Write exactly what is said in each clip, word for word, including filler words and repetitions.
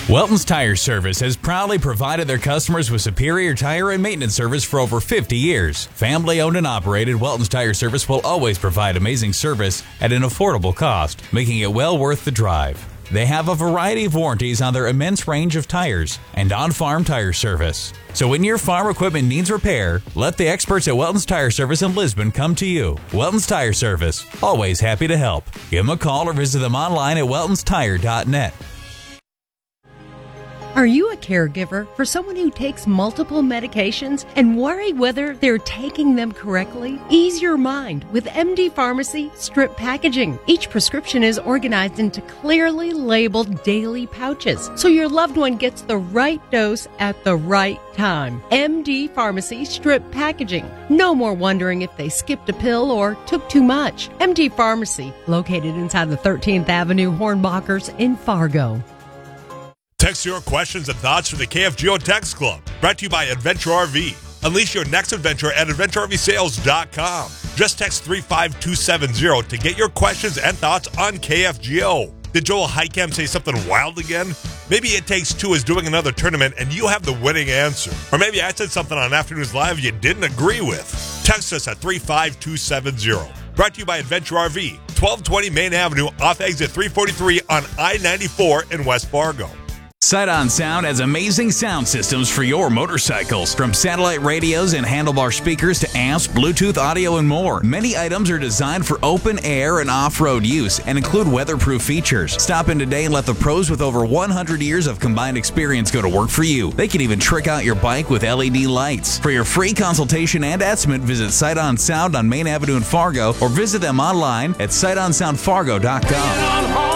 Welton's Tire Service has proudly provided their customers with superior tire and maintenance service for over fifty years. Family owned and operated, Welton's Tire Service will always provide amazing service at an affordable cost, making it well worth the drive. They have a variety of warranties on their immense range of tires and on-farm tire service. So when your farm equipment needs repair, let the experts at Welton's Tire Service in Lisbon come to you. Welton's Tire Service, always happy to help. Give them a call or visit them online at weltons tire dot net. Are you a caregiver for someone who takes multiple medications and worry whether they're taking them correctly? Ease your mind with M D Pharmacy Strip Packaging. Each prescription is organized into clearly labeled daily pouches, so your loved one gets the right dose at the right time. M D Pharmacy Strip Packaging. No more wondering if they skipped a pill or took too much. M D Pharmacy, located inside the thirteenth Avenue Hornbachers in Fargo. Text your questions and thoughts from the K F G O Text Club. Brought to you by Adventure R V. Unleash your next adventure at adventure r v sales dot com. Just text three five two seven zero to get your questions and thoughts on K F G O. Did Joel Heitkamp say something wild again? Maybe It Takes Two is doing another tournament and you have the winning answer. Or maybe I said something on Afternoons Live you didn't agree with. Text us at three five two seven zero. Brought to you by Adventure R V, twelve twenty Main Avenue off exit three forty-three on I ninety-four in West Fargo. Sight On Sound has amazing sound systems for your motorcycles. From satellite radios and handlebar speakers to amps, Bluetooth audio, and more. Many items are designed for open air and off-road use and include weatherproof features. Stop in today and let the pros with over one hundred years of combined experience go to work for you. They can even trick out your bike with L E D lights. For your free consultation and estimate, visit Sight On Sound on Main Avenue in Fargo or visit them online at sight on sound fargo dot com.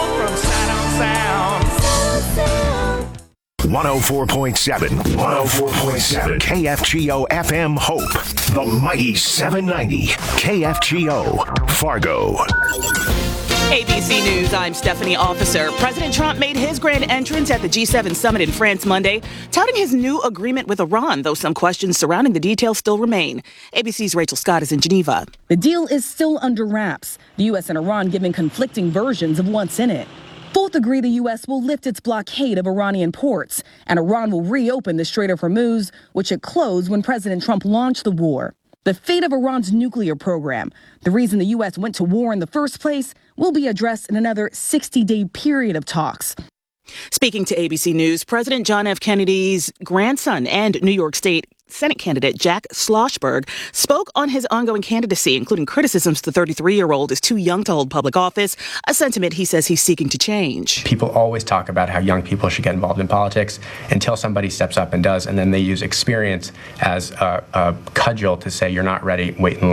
one oh four point seven, one oh four point seven K F G O F M Hope, the mighty seven ninety K F G O Fargo. A B C News, I'm Stephanie Officer. President Trump made his grand entrance at the G seven summit in France Monday, touting his new agreement with Iran, though some questions surrounding the details still remain. A B C's Rachel Scott is in Geneva. The deal is still under wraps, the U S and Iran giving conflicting versions of what's in it. Both agree the U S will lift its blockade of Iranian ports, and Iran will reopen the Strait of Hormuz, which it closed when President Trump launched the war. The fate of Iran's nuclear program, the reason the U S went to war in the first place, will be addressed in another sixty-day period of talks. Speaking to A B C News, President John F. Kennedy's grandson and New York State Senate candidate Jack Schlossberg spoke on his ongoing candidacy, including criticisms the thirty-three-year-old is too young to hold public office, a sentiment he says he's seeking to change. People always talk about how young people should get involved in politics until somebody steps up and does, and then they use experience as a, a cudgel to say you're not ready, wait and